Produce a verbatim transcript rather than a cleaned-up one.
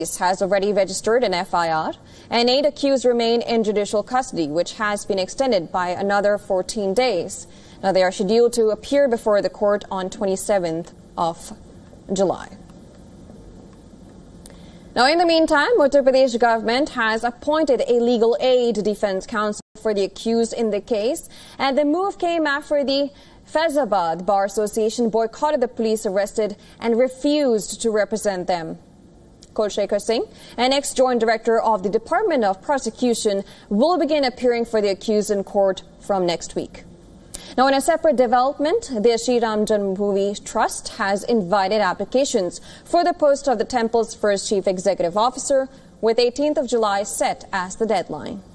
has already registered an F I R, and eight accused remain in judicial custody, which has been extended by another fourteen days. Now, they are scheduled to appear before the court on twenty-seventh of July. Now, in the meantime, Uttar Pradesh government has appointed a legal aid defense counsel for the accused in the case, and the move came after the Faizabad Bar Association boycotted the police arrested and refused to represent them. Kulshekhar Singh, an ex-joint director of the Department of Prosecution, will begin appearing for the accused in court from next week. Now, in a separate development, the Shri Ram Janmabhoomi Trust has invited applications for the post of the temple's first chief executive officer, with eighteenth of July set as the deadline.